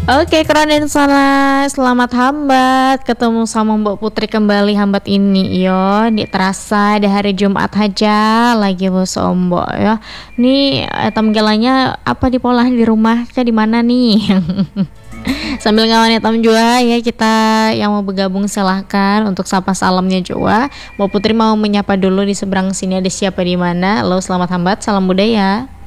Oke, keren dan salah. Selamat hambat. Ketemu sama Mbak Putri kembali hambat ini yo. Di terasa di hari Jumat aja lagi bos Mbok ya. Nih etam gelanya apa di pola di rumah kah di mana nih? Sambil ngawan etam juga ya, kita yang mau bergabung silahkan untuk sapa salamnya juga. Mbak Putri mau menyapa dulu di seberang sini ada siapa di mana. Halo, selamat hambat, salam budaya.